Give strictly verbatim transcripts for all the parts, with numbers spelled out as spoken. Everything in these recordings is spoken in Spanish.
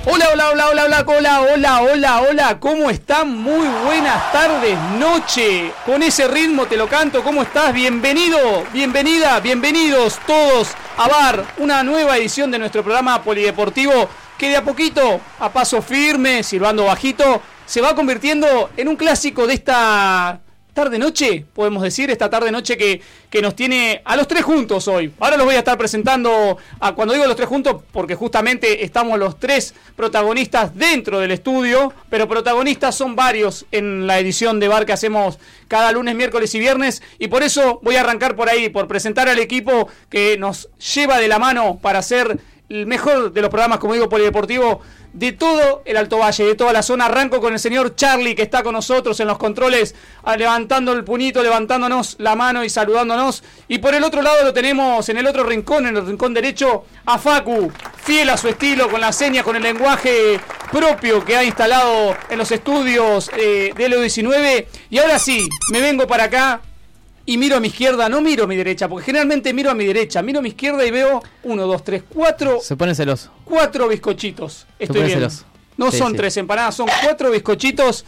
Hola, hola, hola, hola, hola, hola, hola, hola, hola, ¿cómo están? Muy buenas tardes, noche. Con ese ritmo te lo canto, ¿cómo estás? Bienvenido, bienvenida, bienvenidos todos a Bar, una nueva edición de nuestro programa polideportivo que de a poquito, a paso firme, silbando bajito, se va convirtiendo en un clásico de esta tarde-noche, podemos decir, esta tarde-noche que, que nos tiene a los tres juntos hoy. Ahora los voy a estar presentando, a, cuando digo los tres juntos, porque justamente estamos los tres protagonistas dentro del estudio, pero protagonistas son varios en la edición de Bar que hacemos cada lunes, miércoles y viernes, y por eso voy a arrancar por ahí, por presentar al equipo que nos lleva de la mano para hacer el mejor de los programas, como digo, polideportivo, de todo el Alto Valle, de toda la zona. Arranco con el señor Charlie, que está con nosotros en los controles, levantando el puñito, levantándonos la mano y saludándonos. Y por el otro lado lo tenemos, en el otro rincón, en el rincón derecho, a Facu, fiel a su estilo, con las señas, con el lenguaje propio que ha instalado en los estudios eh, de L U diecinueve. Y ahora sí, me vengo para acá y miro a mi izquierda, no miro a mi derecha, porque generalmente miro a mi derecha, miro a mi izquierda y veo uno, dos, tres, cuatro. Se pone celoso. Cuatro bizcochitos. Estoy viendo. Celoso. No sí, son sí. tres empanadas, son cuatro bizcochitos,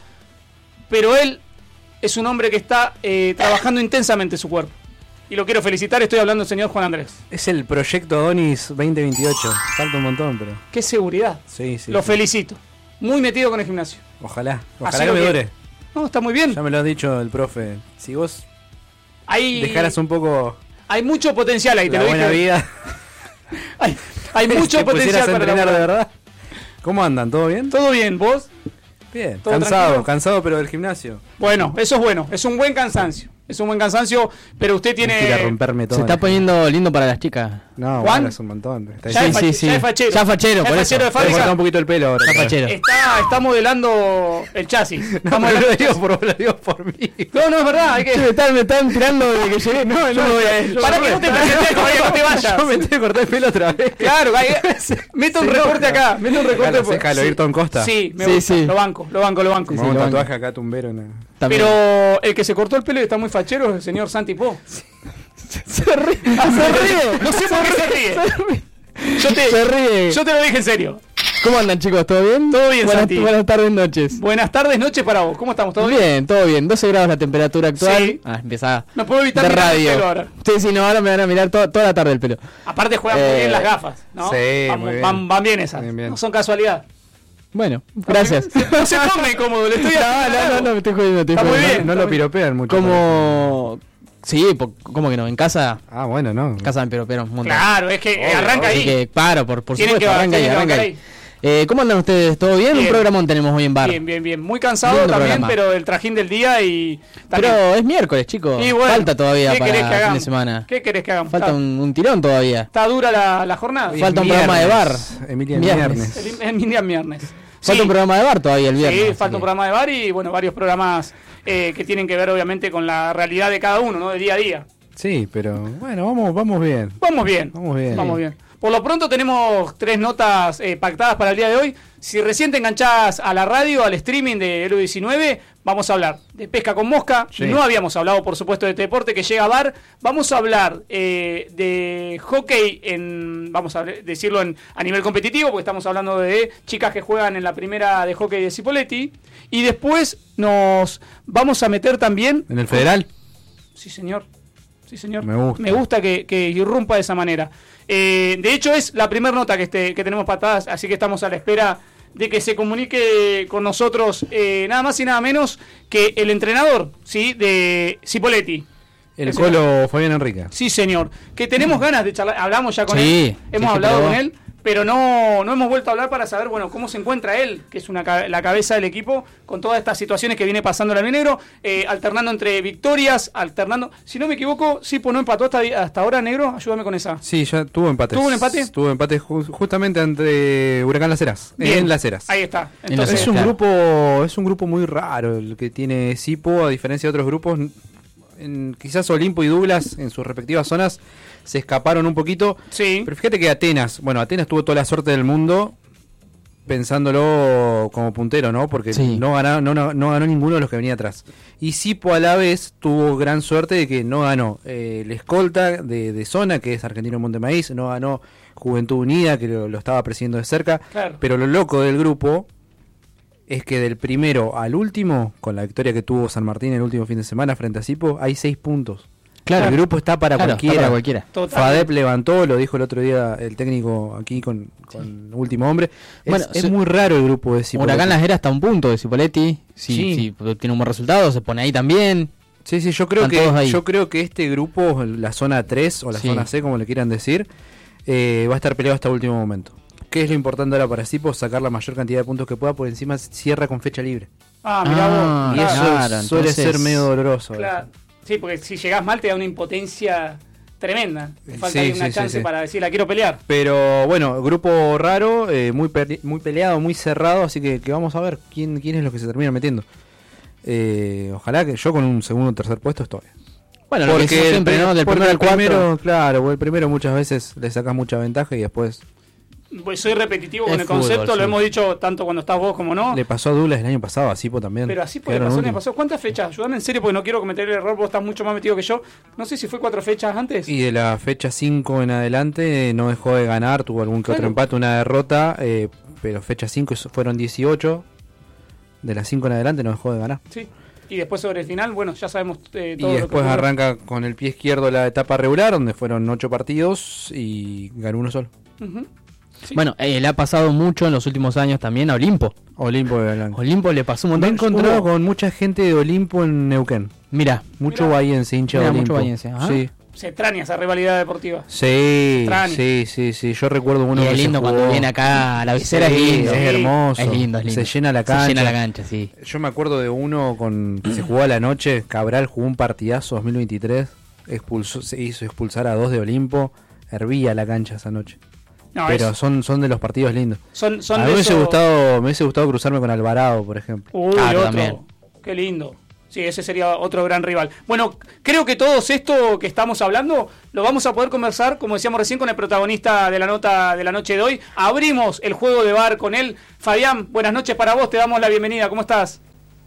pero él es un hombre que está eh, trabajando intensamente su cuerpo. Y lo quiero felicitar, estoy hablando del señor Juan Andrés. Es el proyecto Adonis veinte veintiocho. Falta un montón, pero... ¡Qué seguridad! Sí, sí. Lo sí. felicito. Muy metido con el gimnasio. Ojalá. Ojalá Así que lo me quiero. dure. No, está muy bien. Ya me lo ha dicho el profe. Si vos Hay, dejaras un poco hay mucho potencial ahí, te la lo buena dije. vida... Hay, hay mucho te potencial pusieras a para entrenar de la verdad. ¿Cómo andan? ¿Todo bien? ¿Todo bien? ¿Vos? Bien. ¿Todo Cansado, tranquilo? cansado pero del gimnasio. Bueno, eso es bueno. Es un buen cansancio. Es un buen cansancio, pero usted tiene... Quiero romperme todo. Se está poniendo lindo para las chicas. No, ¿Juan? bueno, es un montón. Está Ya, Sí, es, sí, fache- sí. ya es fachero. Ya fachero, Ya por es eso. fachero de Te voy a fábrica. cortar un poquito el pelo ahora. Ya fachero. Está, está modelando el chasis. Está No, modelando pero lo el digo chasis. por, lo digo por mí. No, no es verdad. Hay Sí, me que... están, me están tirando de que llegué. No, no, me voy a ir. Para que no te presentes, todavía no te vayas. Yo me tengo que cortar el pelo otra vez. Claro, hay... meto un Se recorte enoja. acá. Meto un recorte. Déjalo, por- déjalo, Sí. Ayrton Costa. Sí, me Sí, gusta. sí. Lo banco, lo banco, lo banco. Como Sí, un lo tatuaje banco. acá, tumbero. No. También. Pero el que se cortó el pelo y está muy fachero es el señor Santi Po. se ríe. Ah, se ríe. No sé por qué se ríe. Yo te, Se ríe. yo te lo dije en serio. ¿Cómo andan, chicos? ¿Todo bien? Todo bien, buenas, Santi. buenas tardes, noches. Buenas tardes, noches para vos. ¿Cómo estamos? ¿Todo bien? Bien, todo bien. doce grados la temperatura actual. Sí. Ah, empieza No puedo evitar de mirar el radio. pelo ahora. Sí, sí, no, ahora me van a mirar to- toda la tarde el pelo. Aparte juegan muy Eh, bien las gafas, ¿no? sí, van, muy bien. Van, van bien esas. Bien, bien. No son casualidad. Bueno, gracias. No se ponga incómodo, le estoy No, no, no, no, me estoy jodiendo. Estoy Está muy jodiendo. bien. No lo piropean mucho. Como... Sí, po- ¿cómo que no? En casa... Ah, bueno, no. En casa me piropearon un montón. Claro, es que eh, Obvio, arranca Así ahí. que, claro, por, por Tienen supuesto, que- arranca ahí, tienen que arranca bancar ahí. Eh, ¿Cómo andan ustedes? ¿Todo bien? Bien. Un programón tenemos hoy en Bar. Bien, bien, bien. Muy cansado Lindo también, programa. pero el trajín del día y... también- Pero es miércoles, chicos. Y bueno, Falta todavía ¿qué para querés que fin de hagamos? semana. ¿Qué querés que hagamos? Falta está, un, un tirón todavía. está dura la, la jornada. Hoy falta es un programa de bar. Emilia, Viernes. viernes. El, el día viernes. Falta Sí. un programa de Bar todavía el viernes. Sí, así falta un que- programa de bar y bueno, varios programas eh, que tienen que ver obviamente con la realidad de cada uno, ¿no? De día a día. Sí, pero bueno, vamos, vamos bien. Vamos bien. Vamos bien. Vamos Sí. bien. Por lo pronto tenemos tres notas eh, pactadas para el día de hoy. Si recién te enganchás a la radio, al streaming de L U diecinueve, vamos a hablar de pesca con mosca. Sí. No habíamos hablado, por supuesto, de este deporte que llega a Bar. Vamos a hablar eh, de hockey, en, vamos a decirlo en, a nivel competitivo, porque estamos hablando de chicas que juegan en la primera de hockey de Cipolletti. Y después nos vamos a meter también... ¿En el federal? Sí, señor. Sí, señor. Me gusta. Me gusta que, que irrumpa de esa manera. Eh, de hecho, es la primera nota que, este, que tenemos patadas, así que estamos a la espera de que se comunique con nosotros eh, nada más y nada menos que el entrenador, ¿sí? De Cipolletti. El Ese- Colo Fabián Enrique. Sí, señor. Que tenemos ganas de charlar. Hablamos ya con Sí, él. Hemos sí, hablado pero- con él. Pero no, no hemos vuelto a hablar para saber, bueno, cómo se encuentra él, que es una, ca- la cabeza del equipo, con todas estas situaciones que viene pasando el Albinegro, eh, alternando entre victorias, alternando... Si no me equivoco, Sipo no empató hasta, hasta ahora, Negro, ayúdame con esa. Sí, ya tuvo empates. ¿Tuvo un empate? Tuvo empate ju- justamente ante Huracán Las Heras. Bien. En Las Heras. Ahí está. En Entonces, Las Es un Claro. grupo, es un grupo muy raro el que tiene Sipo, a diferencia de otros grupos. En, quizás Olimpo y Douglas en sus respectivas zonas se escaparon un poquito. sí, Pero fíjate que Atenas, bueno, Atenas tuvo toda la suerte del mundo pensándolo como puntero, ¿no? Porque Sí. no, ganó, no, no, no ganó ninguno de los que venía atrás. Y Sipo a la vez tuvo gran suerte de que no ganó eh, el escolta de, de zona, que es Argentino Montemaíz, no ganó Juventud Unida, que lo, lo estaba presidiendo de cerca. Claro. Pero lo loco del grupo es que del primero al último, con la victoria que tuvo San Martín el último fin de semana frente a Cipo, hay seis puntos. Claro. El grupo está para Claro, cualquiera. está para cualquiera. Totalmente. FADEP levantó, lo dijo el otro día el técnico aquí con, con Último Hombre. Es, Bueno, es se- muy raro el grupo de Cipoletti. Huracán Las Heras está a un punto de Cipoletti. Si, Sí. si tiene un buen resultado, se pone ahí también. Sí, sí, yo creo Están todos que ahí. yo creo que este grupo, la zona tres o la Sí. zona C, como le quieran decir, eh, va a estar peleado hasta el último momento. ¿Qué es lo importante ahora para Cipo? Sacar la mayor cantidad de puntos que pueda, por encima cierra con fecha libre. Ah, mirá Ah, vos. Y claro. eso claro, suele entonces- ser medio doloroso. Claro. Sí, porque si llegás mal te da una impotencia tremenda. Te falta Sí, ahí una sí, sí, chance sí. para decir, la quiero pelear. Pero bueno, grupo raro, eh, muy pele- muy peleado, muy cerrado, así que, que vamos a ver quién quién es lo que se termina metiendo. Eh, ojalá que yo con un segundo o tercer puesto estoy. Bueno, lo que decimos siempre, el, ¿no? Del porque primero al el cuatro. primero, claro, porque el primero muchas veces le sacas mucha ventaja y después Pues soy repetitivo con Es el fútbol, concepto, sí. lo hemos dicho tanto cuando estás vos como no. le pasó a Douglas el año pasado, a Cipo también. Pero así puede Quedaron pasar, me últimos. pasó. ¿Cuántas fechas? Ayúdame en serio porque no quiero cometer el error, vos estás mucho más metido que yo. No sé si fue cuatro fechas antes. Y de la fecha cinco en adelante eh, no dejó de ganar, tuvo algún que otro Claro. empate, una derrota, eh, pero fecha cinco fueron dieciocho. De las cinco en adelante no dejó de ganar. Sí. Y después sobre el final, bueno, ya sabemos eh, Y todo lo que después ocurrió. arranca con el pie izquierdo la etapa regular, donde fueron ocho partidos y ganó uno solo. Ujú. Sí. Bueno, eh, le ha pasado mucho en los últimos años también a Olimpo. Olimpo de Blanco. Olimpo le pasó un Me he montón. encontrado Hubo- con mucha gente de Olimpo en Neuquén. Mira, Mucho Mirá. bahiense, hincha de Mirá, Olimpo. mucho bahiense, ajá. Sí. Se extraña esa rivalidad deportiva. Sí, Extraño. sí, sí, sí. Yo recuerdo uno y que es se lindo cuando jugó- viene acá a la visera, Sí, es lindo. es hermoso. Es lindo, es lindo. Se llena la Se cancha. llena la cancha, sí. Yo me acuerdo de uno con que se jugó a la noche. Cabral jugó un partidazo dos mil veintitrés. Expulsó, se hizo expulsar a dos de Olimpo. Hervía la cancha esa noche. No, Pero es- son, son de los partidos lindos. son, son A mí de me hubiese, esos- gustado, me hubiese gustado cruzarme con Alvarado, por ejemplo. Uy, Claro, otro. también. Qué lindo. Sí, ese sería otro gran rival. Bueno, creo que todo esto que estamos hablando lo vamos a poder conversar, como decíamos recién, con el protagonista de la nota de la noche de hoy. Abrimos el juego de bar con él. Fabián, buenas noches para vos, te damos la bienvenida. ¿Cómo estás?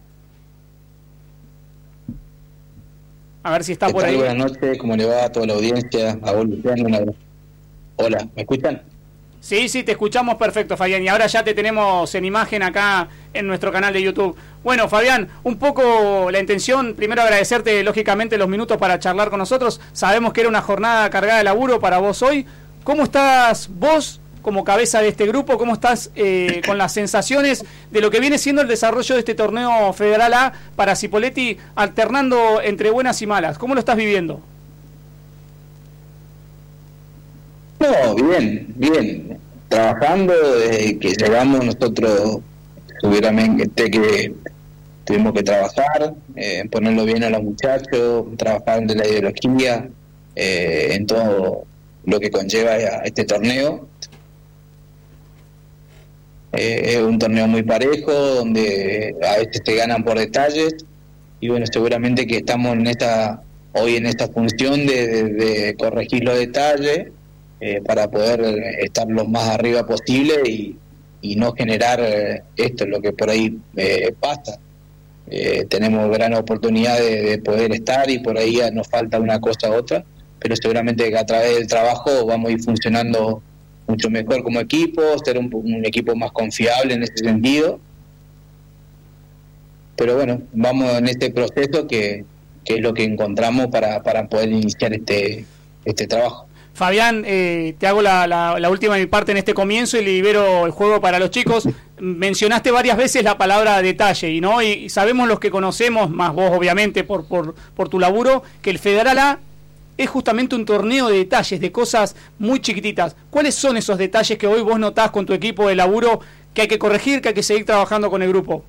A ver si está ¿Qué por tal? ahí. Buenas noches, ¿cómo le va a toda la audiencia? A vos, Luciano, un abrazo. Hola, ¿me escuchan? Sí, sí, te escuchamos perfecto, Fabián. Y ahora ya te tenemos en imagen acá en nuestro canal de YouTube. Bueno, Fabián, un poco la intención, primero agradecerte lógicamente los minutos para charlar con nosotros. Sabemos que era una jornada cargada de laburo para vos hoy. ¿Cómo estás vos como cabeza de este grupo? ¿Cómo estás eh, con las sensaciones de lo que viene siendo el desarrollo de este torneo Federal A para Cipoletti, alternando entre buenas y malas? ¿Cómo lo estás viviendo? No, bien, bien. Trabajando desde que llegamos nosotros, seguramente que tuvimos que trabajar, eh, ponerlo bien a los muchachos, trabajar de la ideología, eh, en todo lo que conlleva a este torneo. Eh, es un torneo muy parejo, donde a veces se ganan por detalles, y bueno, seguramente que estamos en esta hoy en esta función de, de, de corregir los detalles, eh, para poder estar lo más arriba posible y, y no generar eh, esto, lo que por ahí eh, pasa. Eh, tenemos gran oportunidad de, de poder estar y por ahí nos falta una cosa u otra, pero seguramente que a través del trabajo vamos a ir funcionando mucho mejor como equipo, ser un, un equipo más confiable en ese sentido. Pero bueno, vamos en este proceso que, que es lo que encontramos para, para poder iniciar este, este trabajo. Fabián, eh, te hago la, la, la última de mi parte en este comienzo y libero el juego para los chicos. Mencionaste varias veces la palabra detalle, y no y, y sabemos los que conocemos, más vos obviamente por, por, por tu laburo, que el Federal A es justamente un torneo de detalles, de cosas muy chiquititas. ¿Cuáles son esos detalles que hoy vos notás con tu equipo de laburo que hay que corregir, que hay que seguir trabajando con el grupo?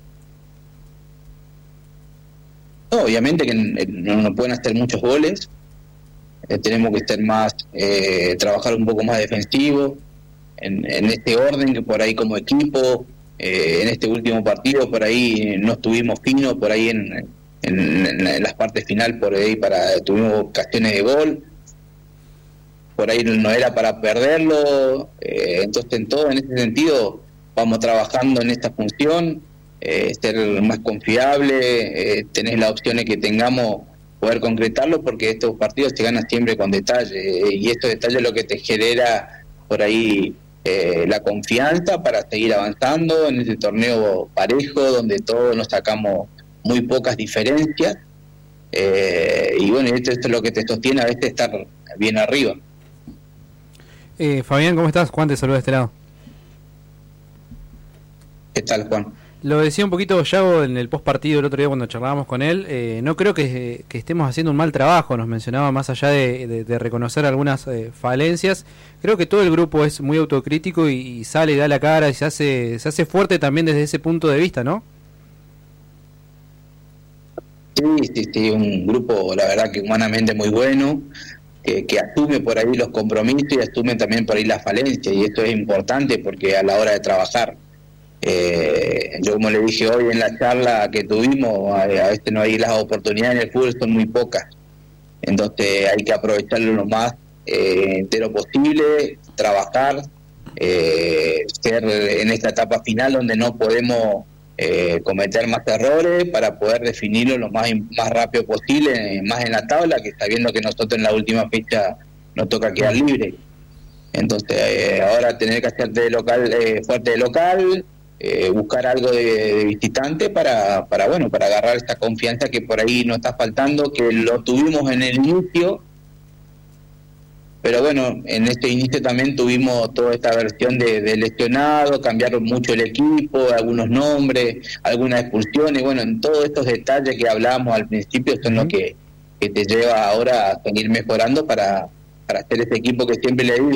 No, obviamente que no, no pueden hacer muchos goles. Eh, tenemos que ser más, eh, trabajar un poco más defensivo, en, en este orden que por ahí como equipo, eh, en este último partido por ahí no estuvimos finos, por ahí en, en, en las partes final por ahí para tuvimos ocasiones de gol, por ahí no era para perderlo, eh, entonces en todo en ese sentido vamos trabajando en esta función, eh, ser más confiable, eh, tener las opciones que tengamos, poder concretarlo, porque estos partidos se ganan siempre con detalle, eh, y estos detalles es lo que te genera por ahí eh, la confianza para seguir avanzando en este torneo parejo, donde todos nos sacamos muy pocas diferencias. Eh, y bueno, esto, esto es lo que te sostiene a veces estar bien arriba. Eh, Fabián, ¿cómo estás? Juan te saluda de este lado. ¿Qué tal, Juan? Lo decía un poquito Yago en el post partido el otro día cuando charlábamos con él. Eh, no creo que, que estemos haciendo un mal trabajo, nos mencionaba, más allá de, de, de reconocer algunas eh, falencias. Creo que todo el grupo es muy autocrítico y, y sale y da la cara y se hace, se hace fuerte también desde ese punto de vista, ¿no? Sí, sí, sí, un grupo, la verdad que humanamente muy bueno, que, que asume por ahí los compromisos y asume también por ahí las falencias, y esto es importante porque a la hora de trabajar, eh, yo como le dije hoy en la charla que tuvimos, a, a veces no hay las oportunidades en el fútbol, son muy pocas, entonces hay que aprovecharlo lo más eh, entero posible, trabajar, eh, ser en esta etapa final donde no podemos Eh, cometer más errores para poder definirlo lo más más rápido posible, eh, más en la tabla, que sabiendo que nosotros en la última fecha nos toca quedar libre. Entonces eh, ahora tener que hacerte de local, eh, fuerte de local, eh, buscar algo de, de visitante para, para bueno para agarrar esta confianza que por ahí nos está faltando, que lo tuvimos en el inicio, pero bueno, en este inicio también tuvimos toda esta versión de, de lesionados, cambiaron mucho el equipo, algunos nombres, algunas expulsiones, bueno, en todos estos detalles que hablábamos al principio son lo que, que te lleva ahora a seguir mejorando para, para hacer ese equipo que siempre le digo,